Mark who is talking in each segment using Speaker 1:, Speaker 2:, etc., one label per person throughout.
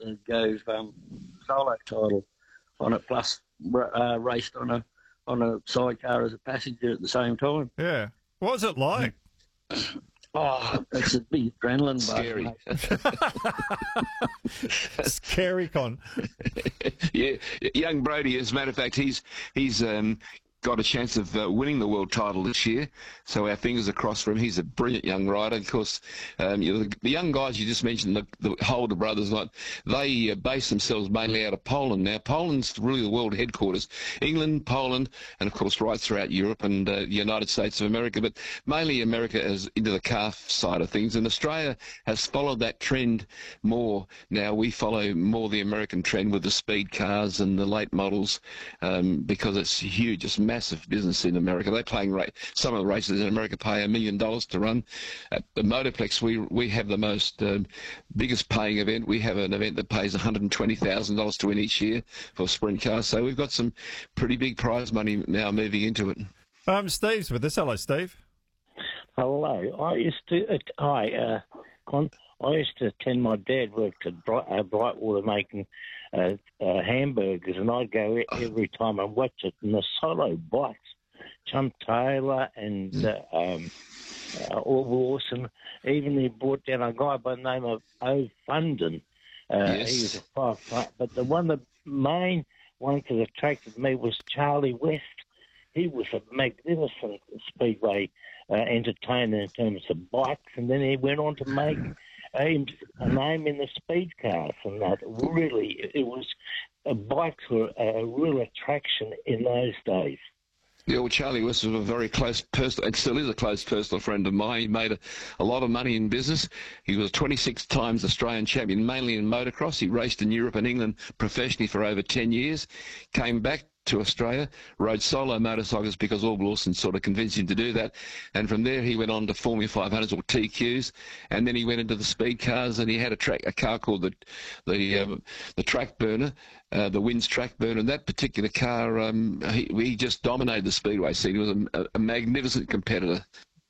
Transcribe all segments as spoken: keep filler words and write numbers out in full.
Speaker 1: and gave um, solo title on it, plus uh, raced on a on a sidecar as a passenger at the same time.
Speaker 2: Yeah. What was it like?
Speaker 1: Oh, it's a big adrenaline
Speaker 3: Scary.
Speaker 2: Scary, Con.
Speaker 3: Yeah, young Brody, as a matter of fact, he's he's um, got a chance of uh, winning the world title this year. So our fingers are crossed for him. He's a brilliant young rider. Of course, um, you know, the, the young guys you just mentioned, the, the Holder brothers, like they uh, base themselves mainly out of Poland. Now, Poland's really the world headquarters. England, Poland, and of course right throughout Europe and uh, the United States of America, but mainly America is into the car side of things. And Australia has followed that trend more. Now we follow more the American trend with the speed cars and the late models um, because it's huge. It's massive business in America. They're playing ra- some of the races in America pay a million dollars to run. At the Motorplex, we we have the most um, biggest paying event. We have an event that pays one hundred twenty thousand dollars to win each year for sprint cars. So we've got some pretty big prize money now moving into it.
Speaker 2: Um, Steve's with us. Hello, Steve.
Speaker 4: Hello. I used to. Uh, hi, uh, Con. I used to attend. My dad worked at Bright, uh, Brightwater making uh, uh, hamburgers, and I'd go e- every time and watch it. And the solo bikes, Chum Taylor and uh, um, uh, Orville Lawson, even they brought down a guy by the name of O. Funden. Uh,
Speaker 3: Yes.
Speaker 4: He was a five, five, but the one, the main one that attracted me was Charlie West. He was a magnificent speedway uh, entertainer in terms of bikes, and then he went on to make a, a name in the speed cars, and that really, it was uh, bikes were a real attraction in those days.
Speaker 3: Yeah, well, Charlie West was a very close personal, and still is a close personal friend of mine. He made a, a lot of money in business. He was twenty-six times Australian champion, mainly in motocross. He raced in Europe and England professionally for over ten years, came back to Australia, rode solo motorcycles because Orville Lawson sort of convinced him to do that. And from there, he went on to Formula five hundreds or T Qs, and then he went into the speed cars, and he had a track, a car called the the um, the Track Burner, uh, the Wins Track Burner. And that particular car, um, he, he just dominated the speedway scene. He was a, a magnificent competitor.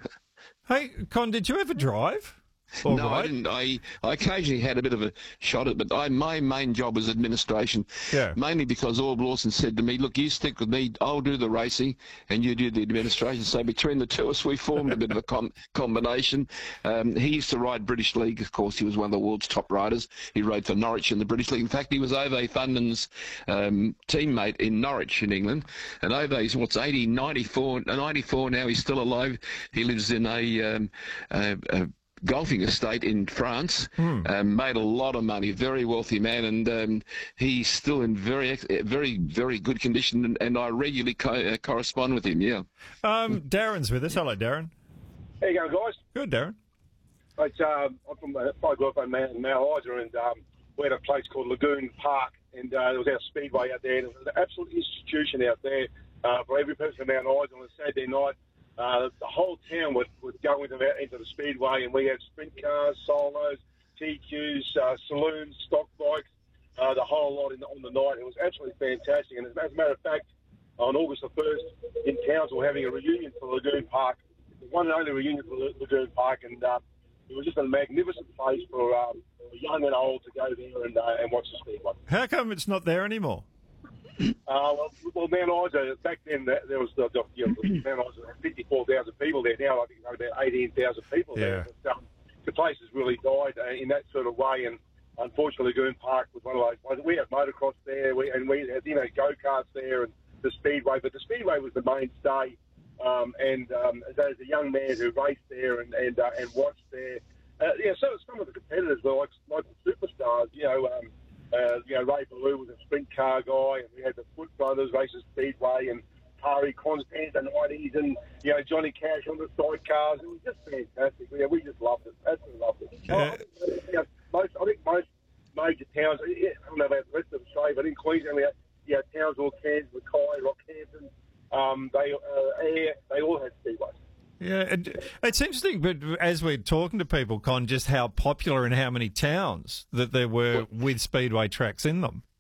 Speaker 2: Hey, Con, did you ever drive? All
Speaker 3: no,
Speaker 2: right.
Speaker 3: I didn't. I, I occasionally had a bit of a shot at it, but I, my main job was administration.
Speaker 2: Yeah.
Speaker 3: Mainly because Orville Lawson said to me, look, you stick with me, I'll do the racing, and you do the administration. So between the two of us, we formed a bit of a com- combination. Um, he used to ride British League, of course. He was one of the world's top riders. He rode for Norwich in the British League. In fact, he was Ove Funden's um, teammate in Norwich in England. And Ove's, what's eighty, ninety-four, ninety-four now, he's still alive. He lives in a... Um, a, a golfing estate in France,
Speaker 2: Hmm.
Speaker 3: um, made a lot of money, very wealthy man, and um, he's still in very, ex- very, very good condition, and, and I regularly co- uh, correspond with him, yeah.
Speaker 2: Um, Darren's with us. Hello, Darren.
Speaker 5: How you going, guys?
Speaker 2: Good, Darren.
Speaker 5: It's, um, I'm from uh, I grew up in Mount Mount Isa, and um, we had a place called Lagoon Park, and uh, there was our speedway out there. And it was an absolute institution out there uh, for every person in Mount Isa on a Saturday night. Uh, the whole town would, would go into the, into the speedway, and we had sprint cars, solos, T Qs, uh, saloons, stock bikes, uh, the whole lot in, on the night. It was absolutely fantastic. And as, as a matter of fact, on August the first, in Townsville, having a reunion for Lagoon Park, the one and only reunion for Lagoon Park, and uh, it was just a magnificent place for, um, for young and old to go there and, uh, and watch the speedway.
Speaker 2: How come it's not there anymore?
Speaker 5: Uh, well, well, Mount Isa, back then there there was the, the you know, Mount Isa had fifty-four thousand people there. Now I think there are about eighteen thousand people there.
Speaker 2: Yeah.
Speaker 5: But, um, the place has really died uh, in that sort of way, and unfortunately, Lagoon Park was one of those places. We had motocross there, we, and we had you know go karts there, and the speedway. But the speedway was the mainstay. Um, and um, as, as a young man who raced there and and, uh, and watched there, uh, yeah. So some of the competitors were like like the superstars, you know. Um, Uh, you know, Ray Ballou was a sprint car guy, and we had the Foot Brothers races Speedway, and Tari Constant the nineties, and you know Johnny Cash on the sidecars. It was just fantastic. Yeah, we just loved it. Absolutely loved it.
Speaker 2: Yeah.
Speaker 5: I, think, you know, most, I think most major towns. I don't know about the rest of Australia, but in Queensland, we had, you know, Townsville, Cairns, Mackay, Rockhampton. Um, they uh, Air, they all had speedways.
Speaker 2: Yeah, it, it's interesting, but as we're talking to people, Con, just how popular and how many towns that there were with speedway tracks in them.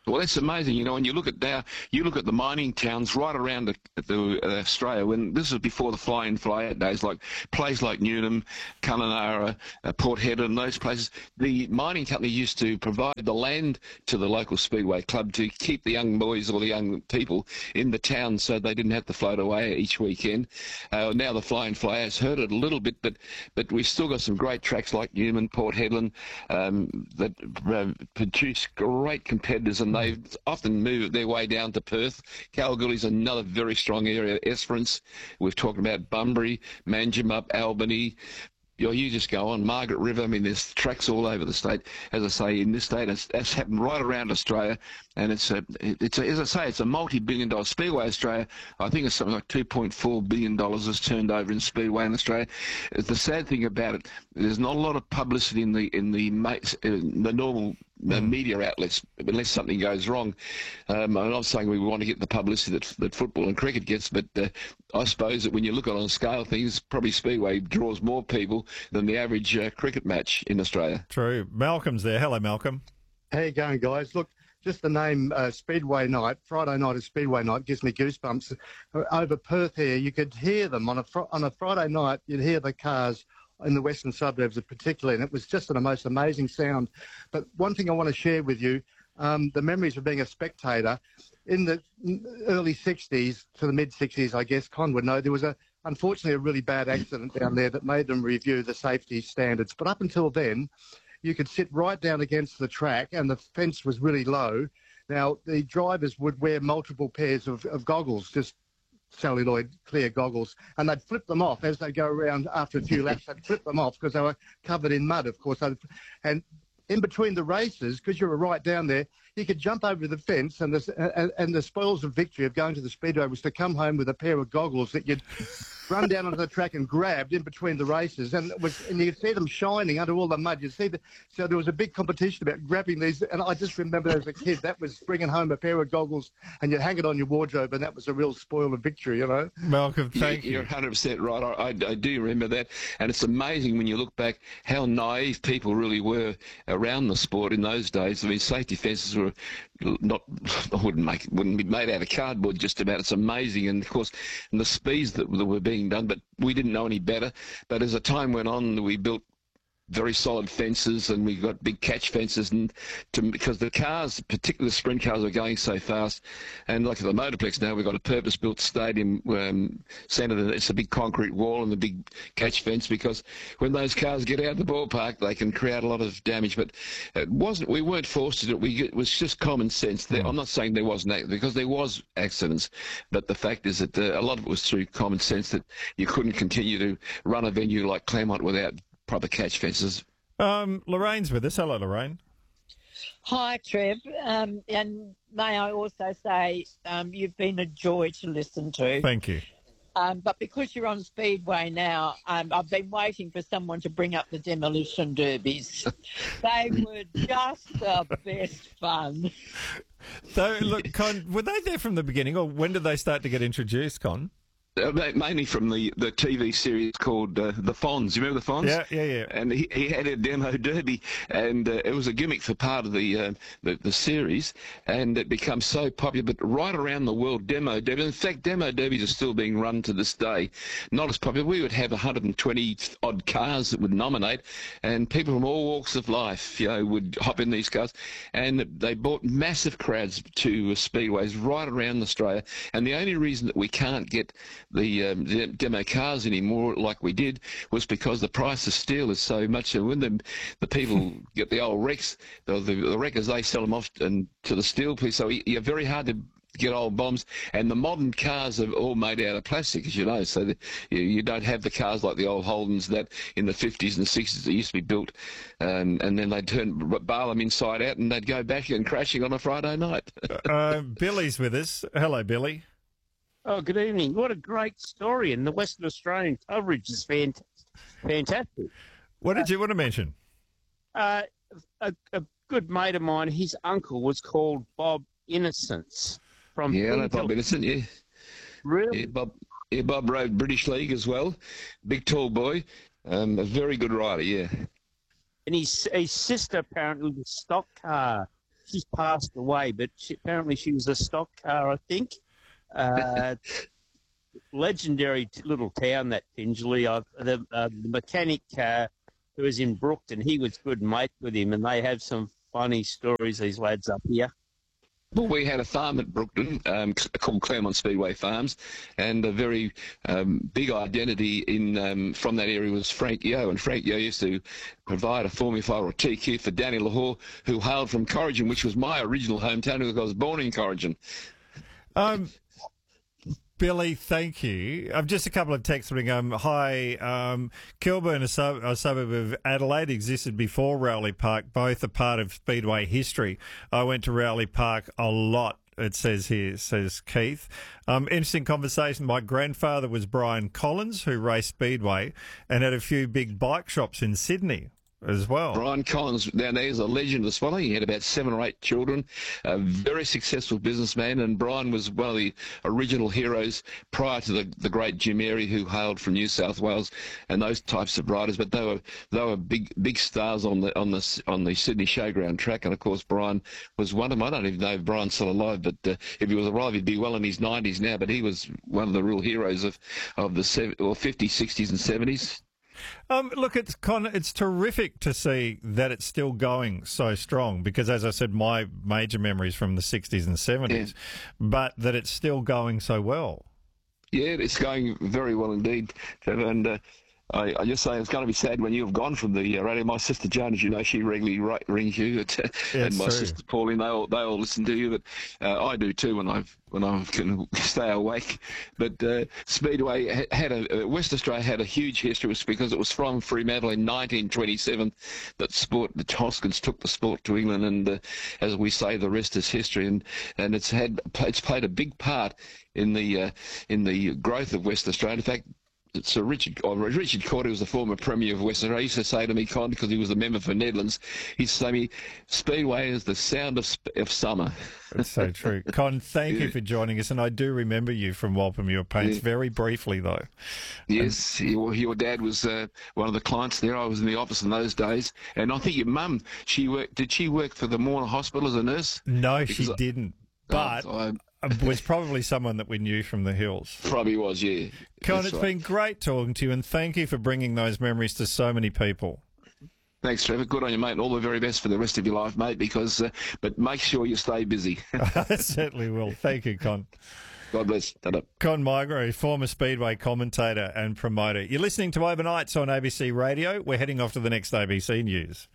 Speaker 3: Well, that's amazing. You know, when you look at now, you look at the mining towns right around the, the, uh, Australia. When this was before the fly-in, fly-out days, like places like Newnham, Kununurra, uh, Port Hedland, those places. The mining company used to provide the land to the local speedway club to keep the young boys or the young people in the town, so they didn't have to float away each weekend. Uh, now the fly-in, fly-out's hurt it a little bit, but but we've still got some great tracks like Newman, Port Hedland, um, that uh, produce great competitors, and they've often moved their way down to Perth. Kalgoorlie's another very strong area. Esperance, we've talked about Bunbury, Manjimup, Albany. You know, you just go on Margaret River. I mean, there's tracks all over the state. As I say, in this state, it's, it's happened right around Australia, and it's a, it's a, as I say, it's a multi-billion dollar speedway. Australia, I think it's something like two point four billion dollars has turned over in speedway in Australia. The sad thing about it, there's not a lot of publicity in the in the in the normal the media outlets unless something goes wrong. Um, I'm not saying we want to get the publicity that, that football and cricket gets, but uh, I suppose that when you look at it on a scale of things, probably speedway draws more people than the average uh, cricket match in Australia.
Speaker 2: True. Malcolm's there. Hello, Malcolm.
Speaker 6: How you going, guys? Look, just the name uh, Speedway Night, Friday night is Speedway Night, gives me goosebumps. Over Perth here, you could hear them on a fr- on a Friday night. You'd hear the cars in the western suburbs particularly, and it was just the most amazing sound. But one thing I want to share with you, um, the memories of being a spectator, in the early sixties to the mid-sixties, I guess, Con would know, there was, a unfortunately, a really bad accident down there that made them review the safety standards. But up until then, you could sit right down against the track, and the fence was really low. Now, the drivers would wear multiple pairs of, of goggles, just celluloid clear goggles, and they'd flip them off as they go around after a few laps. They'd flip them off because they were covered in mud, of course. And in between the races, because you were right down there, you could jump over the fence, and the, and, and the spoils of victory of going to the speedway was to come home with a pair of goggles that you'd run down onto the track and grabbed in between the races, and it was, and you could see them shining under all the mud. You see the, so there was a big competition about grabbing these, and I just remember as a kid that was bringing home a pair of goggles, and you'd hang it on your wardrobe, and that was a real spoil of victory, you know.
Speaker 2: Malcolm, thank
Speaker 3: you.
Speaker 2: you.
Speaker 3: You're one hundred percent right. I, I, I do remember that, and it's amazing when you look back how naive people really were around the sport in those days. I mean, safety fences were not, I wouldn't make it, wouldn't be made out of cardboard just about. It's amazing, and of course, and the speeds that, that were being done, but we didn't know any better. But as the time went on, we built very solid fences, and we got big catch fences, and to, because the cars, particularly the sprint cars, are going so fast. And like at the Motorplex now, we've got a purpose-built stadium um, centre. It's a big concrete wall and a big catch fence, because when those cars get out of the ballpark, they can create a lot of damage. But it wasn't. We weren't forced to do it. We, it was just common sense. There, I'm not saying there wasn't that, because there was accidents, but the fact is that uh, a lot of it was through common sense, that you couldn't continue to run a venue like Claremont without proper catch fences.
Speaker 2: Um, Lorraine's with us. Hello, Lorraine.
Speaker 7: Hi, Trev. Um, and may I also say um, you've been a joy to listen to.
Speaker 2: Thank you.
Speaker 7: Um, but because you're on Speedway now, um, I've been waiting for someone to bring up the demolition derbies. They were just the best fun.
Speaker 2: So, look, Con, were they there from the beginning, or when did they start to get introduced, Con?
Speaker 3: Uh, mainly from the, the T V series called uh, The Fonz. You remember The Fonz?
Speaker 2: Yeah, yeah, yeah.
Speaker 3: And he, he had a demo derby, and uh, it was a gimmick for part of the, uh, the the series, and it became so popular. But right around the world, demo derby. In fact, demo derbies are still being run to this day. Not as popular. We would have one hundred twenty odd cars that would nominate, and people from all walks of life, you know, would hop in these cars, and they brought massive crowds to uh, speedways right around Australia. And the only reason that we can't get the, um, the demo cars anymore like we did was because the price of steel is so much. So when the, the people get the old wrecks, the, the, the wreckers, they sell them off and to the steel piece. So you're very hard to get old bombs, and the modern cars are all made out of plastic, as you know, so that you, you don't have the cars like the old Holdens that in the fifties and sixties that used to be built, um, and then they'd turn bar them inside out and they'd go back and crashing on a Friday night.
Speaker 2: uh, Billy's with us. Hello, Billy.
Speaker 8: Oh, good evening. What a great story, and the Western Australian coverage is fant- fantastic.
Speaker 2: What did you want to mention?
Speaker 8: Uh, a, a good mate of mine, his uncle was called Bob Innocence. From
Speaker 3: yeah, no, Bob Innocent, yeah.
Speaker 8: Really?
Speaker 3: Yeah, Bob, yeah, Bob rode British League as well. Big, tall boy. Um, a very good rider, yeah.
Speaker 8: And his, his sister apparently was stock car she's passed away, but she, apparently she was a stock car, I think. Uh, legendary t- little town, that Finchley. Uh, the, uh, the mechanic uh, who was in Brookton, he was good mate with him, and they have some funny stories, these lads up here.
Speaker 3: Well, we had a farm at Brookton um, called Claremont Speedway Farms, and a very um, big identity in um, from that area was Frank Yo, and Frank Yo used to provide a Formula five or T Q for Danny Lahore, who hailed from Corrigan, which was my original hometown, because I was born in Corrigan.
Speaker 2: Um, Billy, thank you. Um, just a couple of texts coming. Um, hi, um, Kilburn, a, sub- a suburb of Adelaide, existed before Rowley Park, both a part of Speedway history. I went to Rowley Park a lot, it says here, says Keith. Um, interesting conversation. My grandfather was Brian Collins, who raced Speedway and had a few big bike shops in Sydney as well.
Speaker 3: Brian Collins down there is a legend of the spotting. He had about seven or eight children, a very successful businessman, and Brian was one of the original heroes prior to the, the great Jim Airy, who hailed from New South Wales, and those types of riders. But they were they were big big stars on the on the on the Sydney Showground track, and of course Brian was one of them. I don't even know if Brian's still alive, but uh, if he was alive, he'd be well in his nineties now. But he was one of the real heroes of of the seven, or fifties, sixties, and seventies.
Speaker 2: Um, look, it's con- it's terrific to see that it's still going so strong, because, as I said, my major memories from the sixties and seventies, yeah. but that it's still going so well.
Speaker 3: Yeah, it's going very well indeed, Trevor, and uh, I, I just say it's going to be sad when you have gone from the uh, radio. My sister Joan, as you know, she regularly ri- rings you, at,
Speaker 2: yeah,
Speaker 3: and my
Speaker 2: true.
Speaker 3: sister Pauline, they all they all listen to you. But uh, I do too when I when I can stay awake. But uh, Speedway had a uh, West Australia had a huge history. It was because it was from Fremantle in nineteen twenty-seven that sport the Hoskins took the sport to England, and uh, as we say, the rest is history. And and it's had it's played a big part in the uh, in the growth of West Australia. In fact, Sir Richard, oh, Richard Cordy was the former Premier of Western Australia. He used to say to me, Con, because he was the member for Nedlands, he used to say to me, Speedway is the sound of, sp- of summer.
Speaker 2: That's so true. Con, thank
Speaker 3: yeah.
Speaker 2: you for joining us, and I do remember you from Walpamure Paints, yeah. very briefly, though.
Speaker 3: Yes, and... your, your dad was uh, one of the clients there. I was in the office in those days, and I think your mum, she worked, did she work for the Mourner Hospital as a nurse?
Speaker 2: No,
Speaker 3: because
Speaker 2: she
Speaker 3: I,
Speaker 2: didn't, but... Oh, I, was probably someone that we knew from the hills.
Speaker 3: Probably was, yeah.
Speaker 2: Con,
Speaker 3: That's
Speaker 2: it's
Speaker 3: right.
Speaker 2: been great talking to you, and thank you for bringing those memories to so many people.
Speaker 3: Thanks, Trevor. Good on you, mate, and all the very best for the rest of your life, mate, because, uh, but make sure you stay busy.
Speaker 2: I certainly will. Thank you, Con.
Speaker 3: God bless. Ta-da.
Speaker 2: Con Migro, former Speedway commentator and promoter. You're listening to Overnights on A B C Radio. We're heading off to the next A B C News.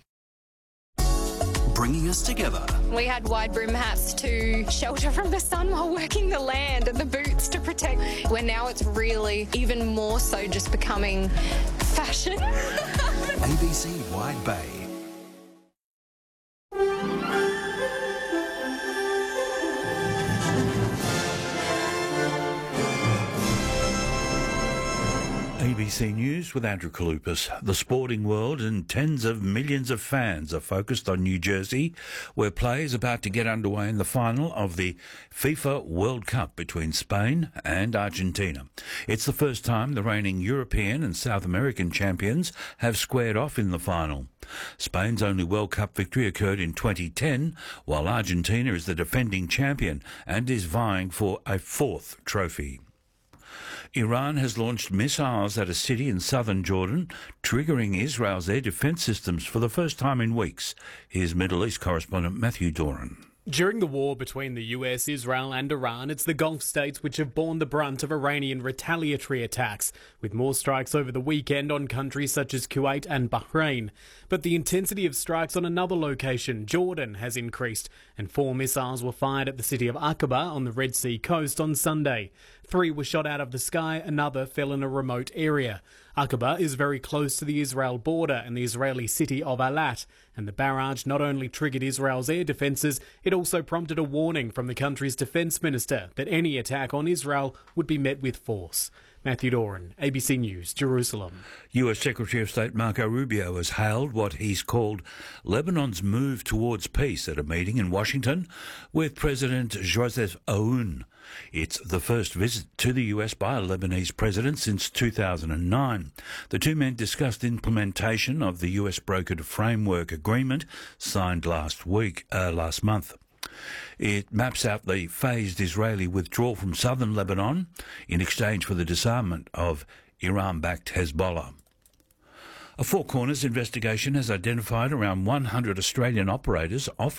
Speaker 9: Bringing us together.
Speaker 10: We had wide brim hats to shelter from the sun while working the land, and the boots to protect. Where now it's really even more so just becoming fashion.
Speaker 9: A B C Wide Bay.
Speaker 11: A B C News with Andrew Kalupas. The sporting world and tens of millions of fans are focused on New Jersey, where play is about to get underway in the final of the FIFA World Cup between Spain and Argentina. It's the first time the reigning European and South American champions have squared off in the final. Spain's only World Cup victory occurred in twenty ten, while Argentina is the defending champion and is vying for a fourth trophy. Iran has launched missiles at a city in southern Jordan, triggering Israel's air defence systems for the first time in weeks. Here's Middle East correspondent Matthew Doran.
Speaker 12: During the war between the U S, Israel and Iran, it's the Gulf states which have borne the brunt of Iranian retaliatory attacks, with more strikes over the weekend on countries such as Kuwait and Bahrain. But the intensity of strikes on another location, Jordan, has increased, and four missiles were fired at the city of Aqaba on the Red Sea coast on Sunday. Three were shot out of the sky, another fell in a remote area. Aqaba is very close to the Israel border and the Israeli city of Eilat, and the barrage not only triggered Israel's air defences, it also prompted a warning from the country's defence minister that any attack on Israel would be met with force. Matthew Doran, A B C News, Jerusalem.
Speaker 11: U S Secretary of State Marco Rubio has hailed what he's called Lebanon's move towards peace at a meeting in Washington with President Joseph Aoun. It's the first visit to the U S by a Lebanese president since two thousand nine. The two men discussed implementation of the U S brokered framework agreement signed last week, uh, last month. It maps out the phased Israeli withdrawal from southern Lebanon in exchange for the disarmament of Iran-backed Hezbollah. A Four Corners investigation has identified around one hundred Australian operators offering